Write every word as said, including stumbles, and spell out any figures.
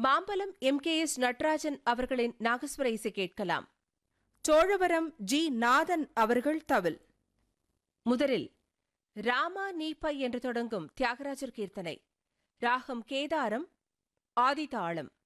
Mambalam M K S Natarajan அவர்களின் நாகஸ்வர இசை கேட்கலாம். சோழவரம் ஜி நாதன் அவர்கள் தவில். முதலில் ராமா நீப்ப என்று தொடங்கும் தியாகராஜர் கீர்த்தனை. ராகம் கேதாரம், ஆதிதாளம்.